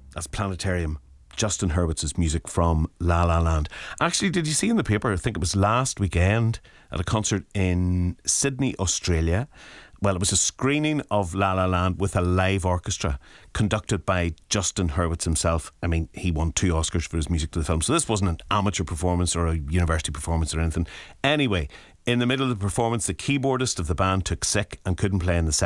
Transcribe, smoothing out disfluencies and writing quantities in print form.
That's Planetarium. Justin Hurwitz's music from La La Land. Actually, did you see in the paper, I think it was last weekend, at a concert in Sydney, Australia? Well, it was a screening of La La Land with a live orchestra conducted by Justin Hurwitz himself. I mean, he won 2 Oscars for his music to the film, so this wasn't an amateur performance or a university performance or anything. Anyway, in the middle of the performance, the keyboardist of the band took sick and couldn't play in the second